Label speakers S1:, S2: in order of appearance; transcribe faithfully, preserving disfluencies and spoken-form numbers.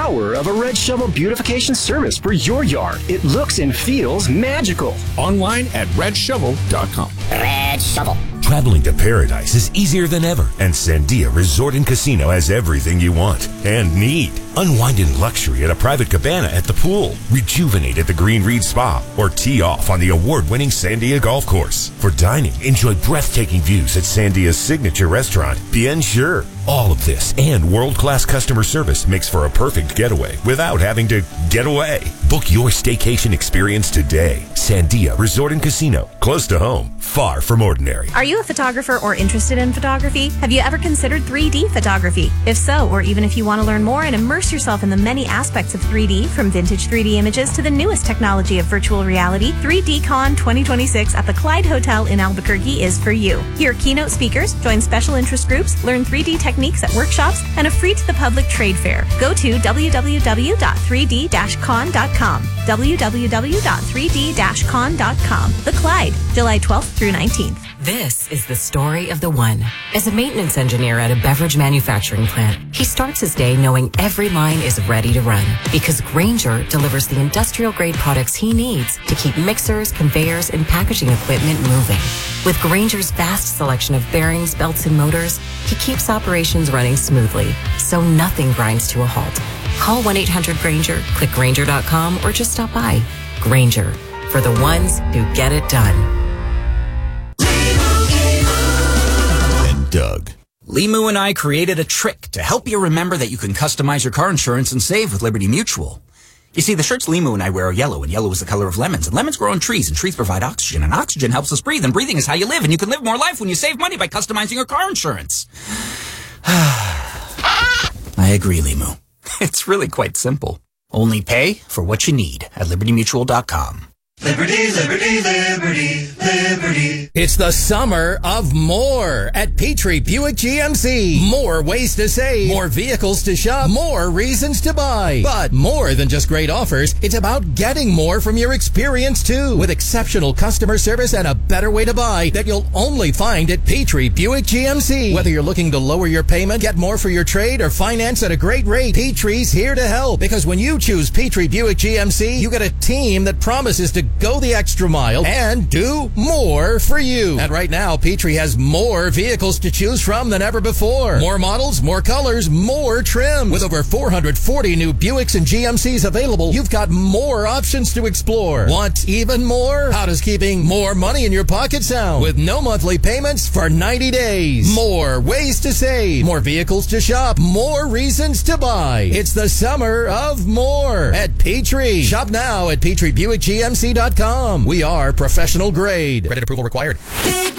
S1: power of a Red Shovel beautification service for your yard. It looks and feels magical.
S2: Online at red shovel dot com.
S3: Red Shovel.
S4: Traveling to paradise is easier than ever, and Sandia Resort and Casino has everything you want and need. Unwind in luxury at a private cabana at the pool, rejuvenate at the Green Reed Spa, or tee off on the award-winning Sandia Golf Course. For dining, enjoy breathtaking views at Sandia's signature restaurant, Bien Sur. All of this and world-class customer service makes for a perfect getaway without having to get away. Book your staycation experience today. Sandia Resort and Casino, close to home, far from ordinary.
S5: Are you a photographer or interested in photography? Have you ever considered three D photography? If so, or even if you want to learn more and immerse yourself in the many aspects of three D, from vintage three D images to the newest technology of virtual reality, three D Con twenty twenty-six at the Clyde Hotel in Albuquerque is for you. Hear keynote speakers, join special interest groups, learn three D techniques at workshops, and a free-to-the-public trade fair. Go to w w w dot three d dash con dot com. w w w dot three d dash con dot com. The Clyde, July twelfth through nineteenth.
S6: This is the story of the one. As a maintenance engineer at a beverage manufacturing plant, he starts his day knowing every line is ready to run because Grainger delivers the industrial-grade products he needs to keep mixers, conveyors, and packaging equipment moving. With Grainger's vast selection of bearings, belts, and motors, he keeps operations running smoothly, so nothing grinds to a halt. Call one eight hundred Grainger, click Grainger dot com, or just stop by. Grainger, for the ones who get it done.
S4: Doug.
S7: Limu and I created a trick to help you remember that you can customize your car insurance and save with Liberty Mutual. You see, the shirts Limu and I wear are yellow, and yellow is the color of lemons, and lemons grow on trees, and trees provide oxygen, and oxygen helps us breathe, and breathing is how you live, and you can live more life when you save money by customizing your car insurance. I agree, Limu. It's really quite simple. Only pay for what you need at liberty mutual dot com.
S8: Liberty, liberty, liberty, liberty.
S9: It's the summer of more at Petrie Buick G M C. More ways to save, more vehicles to shop, more reasons to buy. But more than just great offers, it's about getting more from your experience too. With exceptional customer service and a better way to buy that you'll only find at Petrie Buick G M C. Whether you're looking to lower your payment, get more for your trade, or finance at a great rate, Petrie's here to help. Because when you choose Petrie Buick G M C, you get a team that promises to go the extra mile and do more for you. And right now, Petrie has more vehicles to choose from than ever before. More models, more colors, more trim. With over four hundred forty new Buicks and G M Cs available, you've got more options to explore. Want even more? How does keeping more money in your pocket sound? With no monthly payments for ninety days. More ways to save, more vehicles to shop, more reasons to buy. It's the summer of more at Petrie. Shop now at Petrie Buick G M C dot com. We are professional grade. Credit approval required.